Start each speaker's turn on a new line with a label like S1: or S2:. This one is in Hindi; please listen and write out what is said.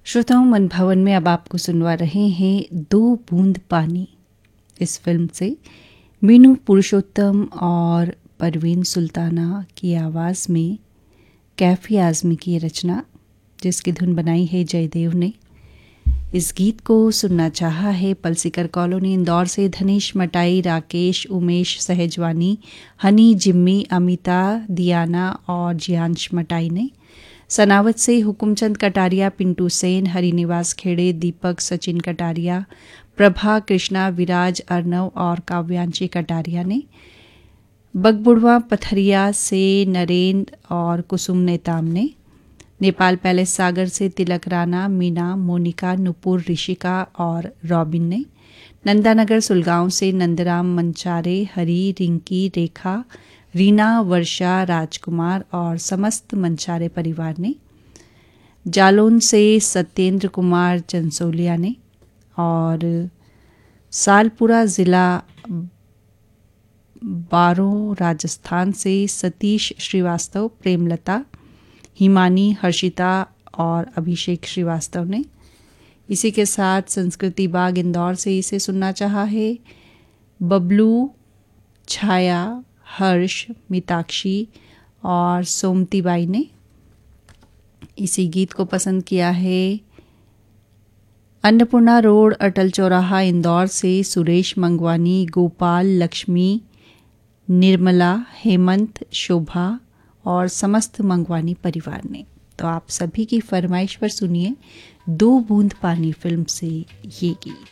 S1: श्रोताओं, मन भवन में अब आपको सुनवा रहे हैं दो बूंद पानी। इस फिल्म से मीनू पुरुषोत्तम और परवीन सुल्ताना की आवाज़ में कैफी आज़मी की रचना, जिसकी धुन बनाई है जयदेव ने। इस गीत को सुनना चाहा है पलसीकर कॉलोनी इंदौर से धनेश मटाई, राकेश, उमेश सहजवानी, हनी, जिम्मी, अमिता, दियाना और जियांश मटाई ने। सनावत से हुकुमचंद कटारिया, पिंटू सेन, हरिनिवास खेड़े, दीपक, सचिन कटारिया, प्रभा, कृष्णा, विराज, अर्नव और काव्यांशी कटारिया ने। बगबुड़वा पथरिया से नरेंद्र और कुसुम नेताम ने। नेपाल पैलेस सागर से तिलक राणा, मीना, मोनिका, नुपुर, ऋषिका और रॉबिन ने। नंदानगर सुलगांव से नंदराम मंचारे, हरी, रिंकी, रेखा, रीना, वर्षा, राजकुमार और समस्त मंचारे परिवार ने। जालौन से सत्येंद्र कुमार चंसोलिया ने। और सालपुरा ज़िला बारों राजस्थान से सतीश श्रीवास्तव, प्रेमलता, हिमानी, हर्षिता और अभिषेक श्रीवास्तव ने। इसी के साथ संस्कृति बाग इंदौर से इसे सुनना चाहा है बबलू, छाया, हर्ष, मिताक्षी और सोमतीबाई ने। इसी गीत को पसंद किया है अन्नपूर्णा रोड, अटल चौराहा इंदौर से सुरेश मंगवानी, गोपाल, लक्ष्मी, निर्मला, हेमंत, शोभा और समस्त मंगवानी परिवार ने। तो आप सभी की फरमाइश पर सुनिए दो बूंद पानी फिल्म से ये गीत।